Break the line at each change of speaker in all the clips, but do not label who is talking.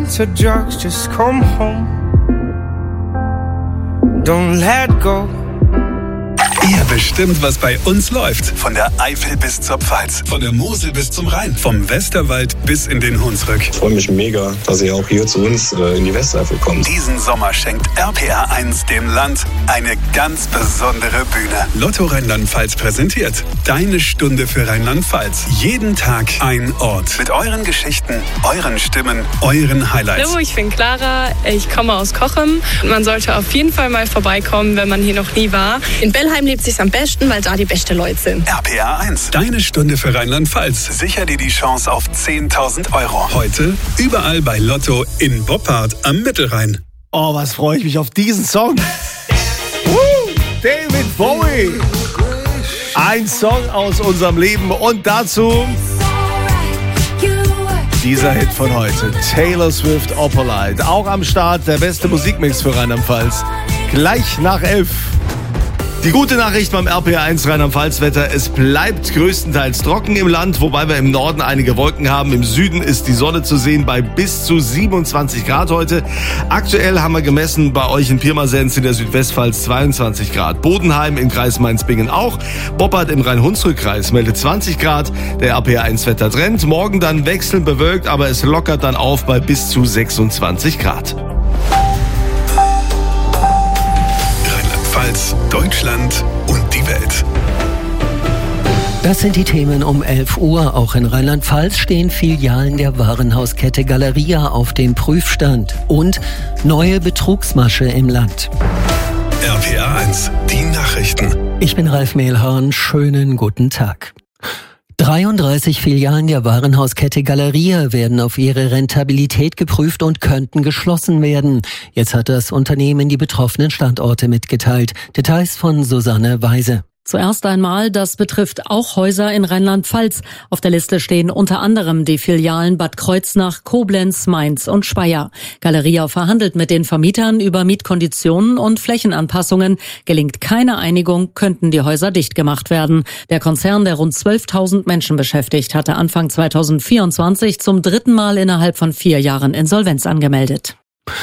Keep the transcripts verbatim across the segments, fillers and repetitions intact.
into drugs, just come home. Don't let go.
Ihr bestimmt, was bei uns läuft. Von der Eifel bis zur Pfalz, von der Mosel bis zum Rhein, vom Westerwald bis in den Hunsrück.
Ich freue mich mega, dass ihr auch hier zu uns äh, in die Westeifel kommt.
Diesen Sommer schenkt R P R eins dem Land eine ganz besondere Bühne. Lotto Rheinland-Pfalz präsentiert Deine Stunde für Rheinland-Pfalz. Jeden Tag ein Ort. Mit euren Geschichten, euren Stimmen, euren Highlights.
Hallo, ich bin Clara, ich komme aus Cochem. Man sollte auf jeden Fall mal vorbeikommen, wenn man hier noch nie war.
In Bellheim lebt sich's am besten, weil da die beste Leute sind.
R P R eins, Deine Stunde für Rheinland-Pfalz. Sicher dir die Chance auf zehntausend Euro. Heute überall bei Lotto in Boppard am Mittelrhein.
Oh, was freue ich mich auf diesen Song. Woo! David Bowie. Ein Song aus unserem Leben und dazu dieser Hit von heute. Taylor Swift, Opalite. Auch am Start der beste Musikmix für Rheinland-Pfalz. Gleich nach elf. Die gute Nachricht beim R P R eins Rheinland-Pfalz-Wetter: Es bleibt größtenteils trocken im Land, wobei wir im Norden einige Wolken haben. Im Süden ist die Sonne zu sehen bei bis zu siebenundzwanzig Grad heute. Aktuell haben wir gemessen bei euch in Pirmasens in der Südwestpfalz zweiundzwanzig Grad. Bodenheim im Kreis Mainz-Bingen auch. Boppard im Rhein-Hunsrück-Kreis meldet zwanzig Grad. Der R P R eins Wettertrend. Morgen dann wechselnd bewölkt, aber es lockert dann auf bei bis zu sechsundzwanzig Grad.
Rheinland-Pfalz, Deutschland und die Welt.
Das sind die Themen um elf Uhr. Auch in Rheinland-Pfalz stehen Filialen der Warenhauskette Galeria auf dem Prüfstand. Und neue Betrugsmasche im Land.
R P R eins, die Nachrichten.
Ich bin Ralf Mehlhorn. Schönen guten Tag. dreiunddreißig Filialen der Warenhauskette Galeria werden auf ihre Rentabilität geprüft und könnten geschlossen werden. Jetzt hat das Unternehmen die betroffenen Standorte mitgeteilt. Details von Susanne Weise.
Zuerst einmal, das betrifft auch Häuser in Rheinland-Pfalz. Auf der Liste stehen unter anderem die Filialen Bad Kreuznach, Koblenz, Mainz und Speyer. Galeria verhandelt mit den Vermietern über Mietkonditionen und Flächenanpassungen. Gelingt keine Einigung, könnten die Häuser dicht gemacht werden. Der Konzern, der rund zwölftausend Menschen beschäftigt, hatte Anfang zweitausendvierundzwanzig zum dritten Mal innerhalb von vier Jahren Insolvenz angemeldet.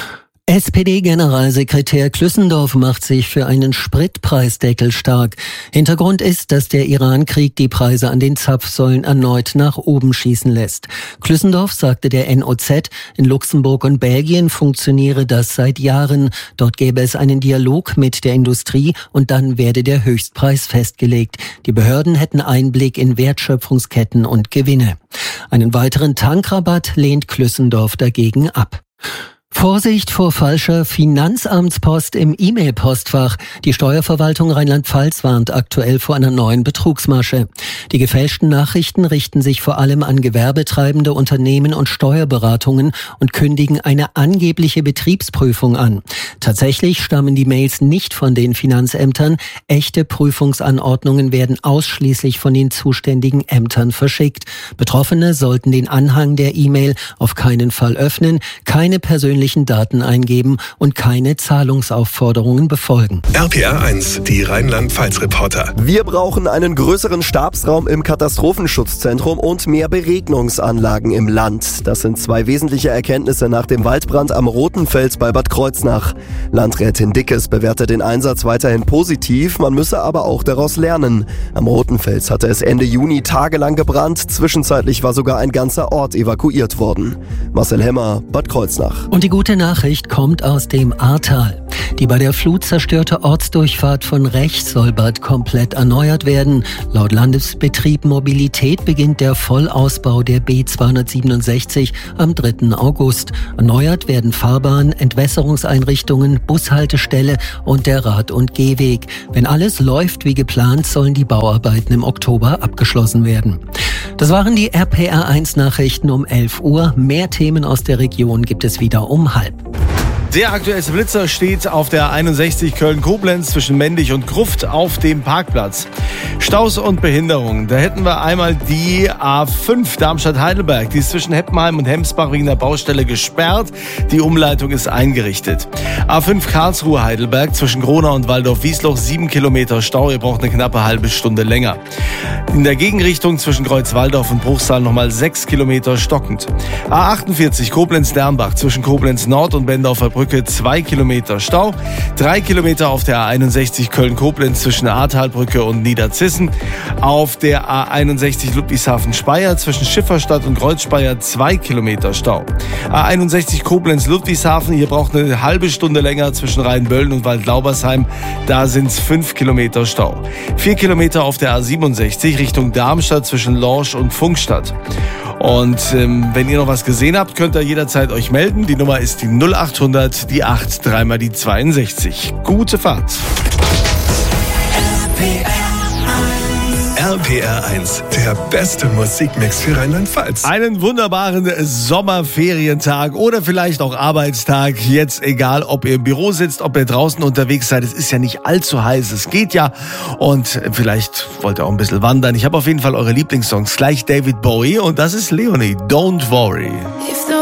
S P D-Generalsekretär Klüssendorf macht sich für einen Spritpreisdeckel stark. Hintergrund ist, dass der Iran-Krieg die Preise an den Zapfsäulen erneut nach oben schießen lässt. Klüssendorf sagte der N O Z, in Luxemburg und Belgien funktioniere das seit Jahren. Dort gäbe es einen Dialog mit der Industrie und dann werde der Höchstpreis festgelegt. Die Behörden hätten Einblick in Wertschöpfungsketten und Gewinne. Einen weiteren Tankrabatt lehnt Klüssendorf dagegen ab. Vorsicht vor falscher Finanzamtspost im E-Mail-Postfach. Die Steuerverwaltung Rheinland-Pfalz warnt aktuell vor einer neuen Betrugsmasche. Die gefälschten Nachrichten richten sich vor allem an gewerbetreibende Unternehmen und Steuerberatungen und kündigen eine angebliche Betriebsprüfung an. Tatsächlich stammen die Mails nicht von den Finanzämtern. Echte Prüfungsanordnungen werden ausschließlich von den zuständigen Ämtern verschickt. Betroffene sollten den Anhang der E-Mail auf keinen Fall öffnen, keine persönlichen Daten eingeben und keine Zahlungsaufforderungen befolgen.
R P R eins, die Rheinland-Pfalz-Reporter.
Wir brauchen einen größeren Stabsraum im Katastrophenschutzzentrum und mehr Beregnungsanlagen im Land. Das sind zwei wesentliche Erkenntnisse nach dem Waldbrand am Rotenfels bei Bad Kreuznach. Landrätin Dickes bewertet den Einsatz weiterhin positiv, man müsse aber auch daraus lernen. Am Rotenfels hatte es Ende Juni tagelang gebrannt, zwischenzeitlich war sogar ein ganzer Ort evakuiert worden. Marcel Hemmer, Bad Kreuznach.
Und die gute Nachricht kommt aus dem Ahrtal. Die bei der Flut zerstörte Ortsdurchfahrt von Rech soll bald komplett erneuert werden. Laut Landesbetrieb Mobilität beginnt der Vollausbau der B zweihundertsiebenundsechzig am dritten August. Erneuert werden Fahrbahn, Entwässerungseinrichtungen, Bushaltestelle und der Rad- und Gehweg. Wenn alles läuft wie geplant, sollen die Bauarbeiten im Oktober abgeschlossen werden. Das waren die R P R eins Nachrichten um elf Uhr. Mehr Themen aus der Region gibt es wieder um halb.
Der aktuellste Blitzer steht auf der einundsechzig Köln-Koblenz zwischen Mendig und Gruft auf dem Parkplatz. Staus und Behinderungen. Da hätten wir einmal die A fünf Darmstadt-Heidelberg. Die ist zwischen Heppenheim und Hemsbach wegen der Baustelle gesperrt. Die Umleitung ist eingerichtet. A fünf Karlsruhe-Heidelberg zwischen Gronau und Waldorf-Wiesloch. Sieben Kilometer Stau. Ihr braucht eine knappe halbe Stunde länger. In der Gegenrichtung zwischen Kreuzwaldorf und Bruchsal nochmal sechs Kilometer stockend. A achtundvierzig Koblenz-Dernbach zwischen Koblenz Nord und Bendorfer Brücke zwei Kilometer Stau. Drei Kilometer auf der A einundsechzig Köln-Koblenz zwischen Ahrtalbrücke und Niederzissen. Auf der A einundsechzig Ludwigshafen-Speyer zwischen Schifferstadt und Kreuzspeyer zwei Kilometer Stau. A einundsechzig Koblenz-Ludwigshafen, hier braucht eine halbe Stunde länger zwischen Rheinböllen und Waldlaubersheim. Da sind es fünf Kilometer Stau. Vier Kilometer auf der A siebenundsechzig Richtung Darmstadt zwischen Lorsch und Funkstadt. Und ähm, wenn ihr noch was gesehen habt, könnt ihr jederzeit euch melden. Die Nummer ist die null achthundert, die acht, dreimal die zweiundsechzig. Gute Fahrt.
R P R eins, der beste Musikmix für Rheinland-Pfalz.
Einen wunderbaren Sommerferientag oder vielleicht auch Arbeitstag. Jetzt egal, ob ihr im Büro sitzt, ob ihr draußen unterwegs seid. Es ist ja nicht allzu heiß, es geht ja. Und vielleicht wollt ihr auch ein bisschen wandern. Ich habe auf jeden Fall eure Lieblingssongs. Gleich David Bowie und das ist Leonie. Don't Worry.